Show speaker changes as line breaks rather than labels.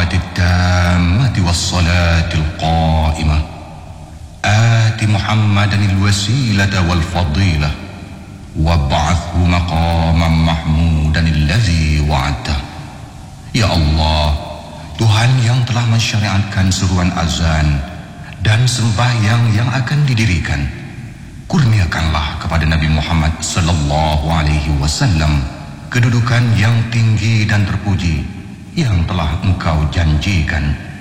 الدعوة التامة والصلاة القائمة آت محمدا الوسيلة والفضيلة وابعثه مقاما محمودا الذي وعدته. Ya Allah, Tuhan yang telah mensyariatkan seruan azan dan sembahyang yang akan didirikan, kurniakanlah kepada Nabi Muhammad sallallahu alaihi wasallam kedudukan yang tinggi dan terpuji yang telah Engkau janjikan.